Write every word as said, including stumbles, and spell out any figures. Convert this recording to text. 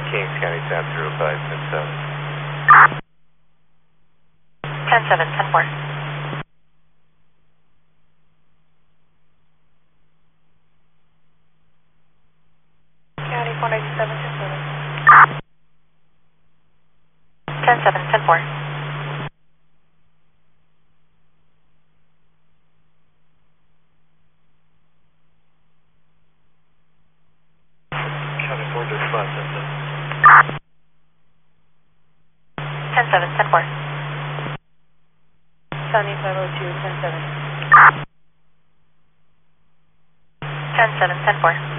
Kings County South zero five ten seven. ten seven, ten four. County four ninety-seven, ten seven. ten seven, ten four. County four thirty-five ten seven. ten seven, ten four. County five oh two, ten seven. ten seven, ten four.